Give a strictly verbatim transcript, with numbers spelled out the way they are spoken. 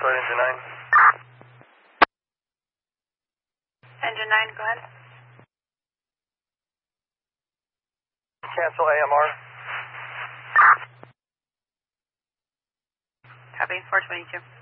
Start engine nine. Engine nine, go ahead. Cancel A M R. Copy, four twenty-two.